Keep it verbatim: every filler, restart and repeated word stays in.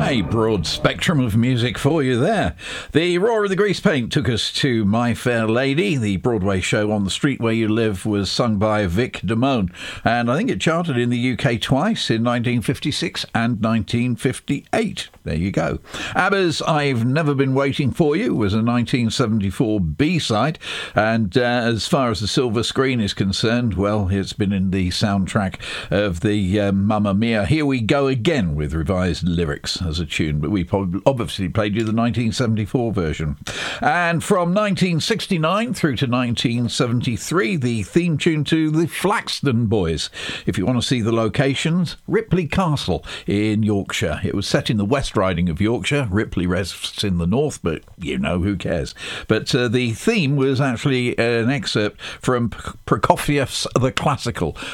A broad spectrum of music for you there. The Roar of the Grease Paint took us to My Fair Lady. The Broadway show On the Street Where You Live was sung by Vic Damone, and I think it charted in the U K twice, in nineteen fifty-six and nineteen fifty-eight. There you go. ABBA's I've Never Been Waiting For You was a nineteen seventy-four B-side, and uh, as far as the silver screen is concerned, well, it's been in the soundtrack of the uh, Mamma Mia Here We Go Again with revised lyrics as a tune, but we probably obviously played you the nineteen seventy-four version. And from nineteen sixty-nine through to nineteen seventy-three, the theme tune to the Flaxton Boys. If you want to see the locations, Ripley Castle in Yorkshire. It was set in the West Riding of Yorkshire. Ripley rests in the north, but you know, who cares. But uh, the theme was actually an excerpt from Prokofiev's The Classical,